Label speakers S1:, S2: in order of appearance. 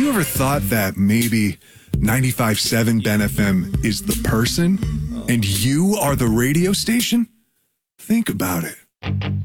S1: you ever thought that maybe 95.7 Ben FM is the person and you are the radio station? Think about it.